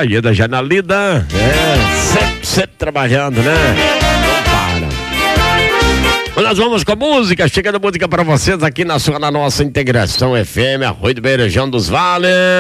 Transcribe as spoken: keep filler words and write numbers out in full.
e da Janalida. É, sempre, sempre trabalhando, né? Não para. Nós vamos com a música, chegando música pra vocês aqui na sua, na nossa Integração F M, Arroio do Beirejão dos Vales.